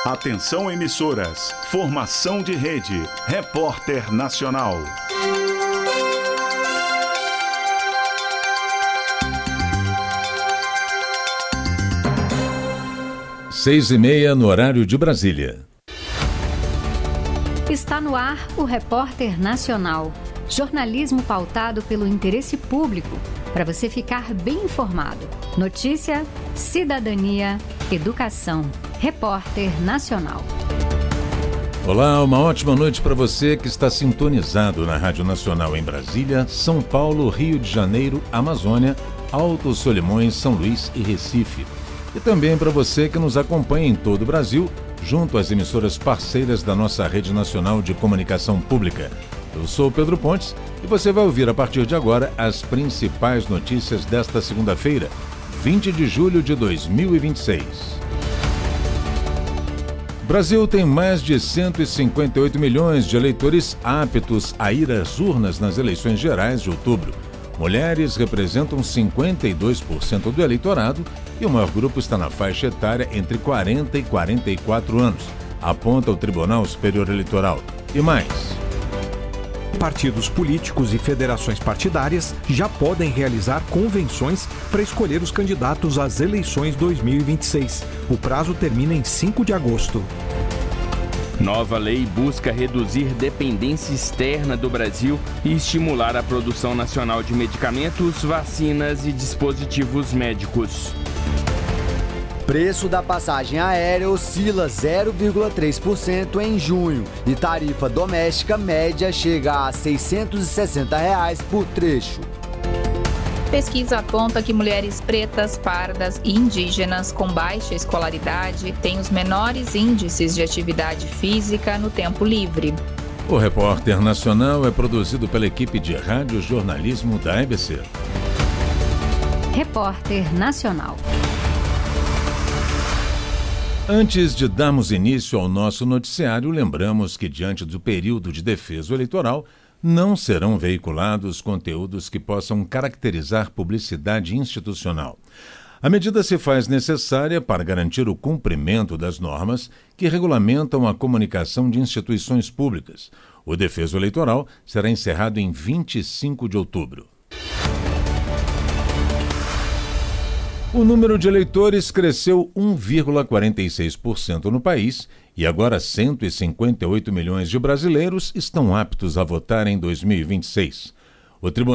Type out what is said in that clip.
Atenção emissoras, formação de rede, Repórter Nacional. 6:30 no horário de Brasília. Está no ar o Repórter Nacional. Jornalismo pautado pelo interesse público, para você ficar bem informado. Notícia, cidadania, educação. Repórter Nacional. Olá, uma ótima noite para você que está sintonizado na Rádio Nacional em Brasília, São Paulo, Rio de Janeiro, Amazônia, Altos Solimões, São Luís e Recife. E também para você que nos acompanha em todo o Brasil, junto às emissoras parceiras da nossa Rede Nacional de Comunicação Pública. Eu sou Pedro Pontes e você vai ouvir a partir de agora as principais notícias desta segunda-feira, 20 de julho de 2026. Brasil tem mais de 158 milhões de eleitores aptos a ir às urnas nas eleições gerais de outubro. Mulheres representam 52% do eleitorado e o maior grupo está na faixa etária entre 40 e 44 anos, aponta o Tribunal Superior Eleitoral. E mais. Partidos políticos e federações partidárias já podem realizar convenções para escolher os candidatos às eleições 2026. O prazo termina em 5 de agosto. Nova lei busca reduzir dependência externa do Brasil e estimular a produção nacional de medicamentos, vacinas e dispositivos médicos. Preço da passagem aérea oscila 0,3% em junho e tarifa doméstica média chega a R$ 660 por trecho. Pesquisa aponta que mulheres pretas, pardas e indígenas com baixa escolaridade têm os menores índices de atividade física no tempo livre. O Repórter Nacional é produzido pela equipe de rádio-jornalismo da EBC. Repórter Nacional. Antes de darmos início ao nosso noticiário, lembramos que, diante do período de defeso eleitoral, não serão veiculados conteúdos que possam caracterizar publicidade institucional. A medida se faz necessária para garantir o cumprimento das normas que regulamentam a comunicação de instituições públicas. O defeso eleitoral será encerrado em 25 de outubro. O número de eleitores cresceu 1,46% no país e agora 158 milhões de brasileiros estão aptos a votar em 2026. O Tribunal